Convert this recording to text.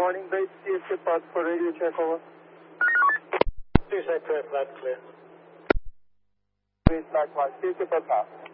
morning, base CSK Bus for radio check, over. Suicide clear, flat clear. Base likewise, CSK Bus out.